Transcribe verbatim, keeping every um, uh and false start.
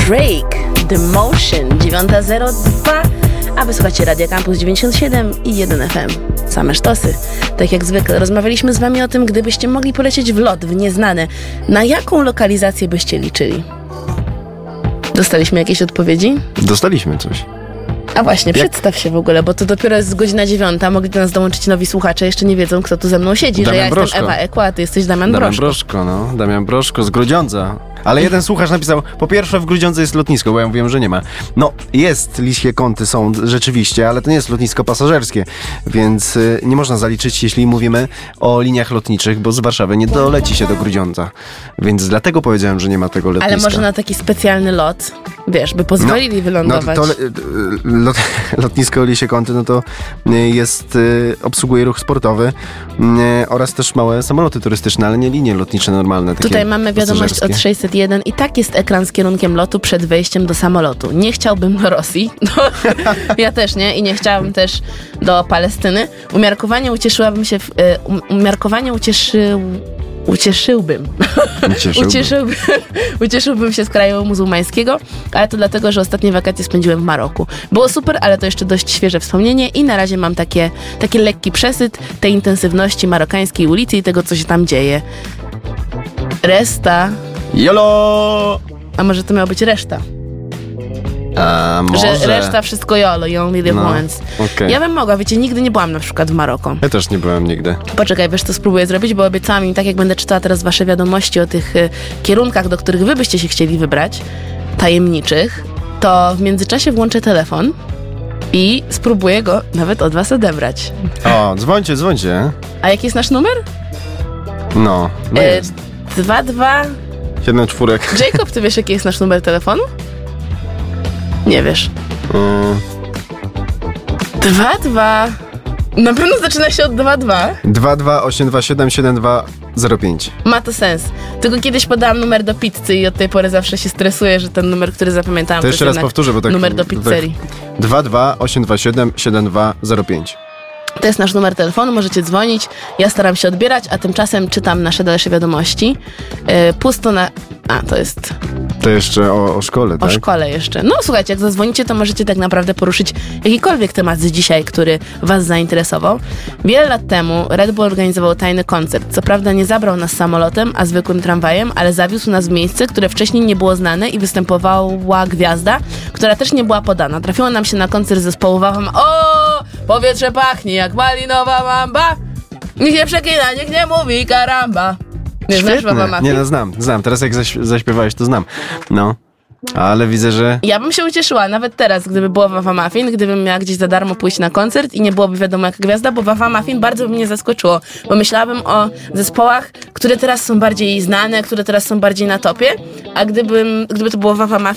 Drake, The Motion, dziewiąta zero dwa, a wysłuchacie Radia Campus dziewięćdziesiąt siedem i jeden F M. Same sztosy. Tak jak zwykle rozmawialiśmy z wami o tym, gdybyście mogli polecieć w lot, w nieznane. Na jaką lokalizację byście liczyli? Dostaliśmy jakieś odpowiedzi? Dostaliśmy coś. A właśnie, Jak? Przedstaw się w ogóle, bo to dopiero jest godzina dziewiąta, mogli do nas dołączyć nowi słuchacze, jeszcze nie wiedzą, kto tu ze mną siedzi, Damian że ja Broszko. jestem Ewa Ekła, a ty jesteś Damian, Damian Broszko. Broszko, no. Damian Broszko z Grudziądza. Ale jeden słuchacz napisał, po pierwsze w Grudziądze jest lotnisko, bo ja mówiłem, że nie ma. No, jest, Lisie Kąty są rzeczywiście, ale to nie jest lotnisko pasażerskie, więc y, nie można zaliczyć, jeśli mówimy o liniach lotniczych, bo z Warszawy nie doleci się do Grudziądza. Więc dlatego powiedziałem, że nie ma tego lotniska. Ale może na taki specjalny lot, wiesz, by pozwolili no, wylądować. No to, to lot, lotnisko Lisie Kąty, no to jest, y, obsługuje ruch sportowy y, oraz też małe samoloty turystyczne, ale nie linie lotnicze normalne. Takie Tutaj mamy wiadomość od sześćset jeden i tak jest ekran z kierunkiem lotu przed wejściem do samolotu. Nie chciałbym do Rosji, no, ja też nie i nie chciałabym też do Palestyny. Umiarkowanie ucieszyłabym się, w, um, umiarkowanie ucieszył... Ucieszyłbym. Ucieszyłbym. Ucieszyłbym. Ucieszyłbym się z kraju muzułmańskiego, ale to dlatego, że ostatnie wakacje spędziłem w Maroku. Było super, ale to jeszcze dość świeże wspomnienie i na razie mam takie, taki lekki przesyt tej intensywności marokańskiej ulicy i tego, co się tam dzieje. Resta. Jolo! A może to miało być reszta? A może... Że reszta wszystko jolo, you only live No, once. okej. Ja bym mogła, wiecie, nigdy nie byłam na przykład w Maroko. Ja też nie byłem nigdy. Poczekaj, wiesz, to spróbuję zrobić, bo obiecałam im, tak jak będę czytała teraz wasze wiadomości o tych y, kierunkach, do których wy byście się chcieli wybrać, tajemniczych, to w międzyczasie włączę telefon i spróbuję go nawet od was odebrać. O, dzwońcie, dzwońcie. A jaki jest nasz numer? No, no Y, jest. Dwa, dwa... Siedem czwórek. Jacob, ty wiesz, jaki jest nasz numer telefonu? Nie wiesz. Mm, Dwa, dwa... Na pewno zaczyna się od dwa, dwa. dwa dwa osiem dwa siedem siedem dwa zero pięć. Ma to sens. Tylko kiedyś podałam numer do pizzy i od tej pory zawsze się stresuję, że ten numer, który zapamiętałam, To to jeszcze jest raz powtórzę, bo tak... numer do tak- pizzerii. dwa dwa osiem dwa siedem siedem dwa zero pięć. To jest nasz numer telefonu, możecie dzwonić. Ja staram się odbierać, a tymczasem czytam nasze dalsze wiadomości. Yy, pusto na... A, to jest To jeszcze o, o szkole, o tak? szkole jeszcze. No słuchajcie, jak zadzwonicie, to możecie tak naprawdę poruszyć jakikolwiek temat z dzisiaj, który was zainteresował. Wiele lat temu Red Bull organizował tajny koncert. Co prawda nie zabrał nas samolotem, a zwykłym tramwajem, ale zawiózł nas w miejsce, które wcześniej nie było znane i występowała gwiazda, która też nie była podana. Trafiło nam się na koncert zespołu Waham. O, powietrze pachnie jak malinowa mamba. Nikt nie przekina, nikt nie mówi karamba. Nie znasz Wawa Świetne. Muffin? Nie, no znam, znam. Teraz jak zaś, zaśpiewałeś, to znam. No. Ale widzę, że... Ja bym się ucieszyła, nawet teraz, gdyby było Wawa Muffin, gdybym miała gdzieś za darmo pójść na koncert i nie byłoby wiadomo jaka gwiazda, bo Wawa Muffin bardzo by mnie zaskoczyło, bo myślałabym o zespołach, które teraz są bardziej znane, które teraz są bardziej na topie, a gdybym, gdyby to było Wawa Muffin,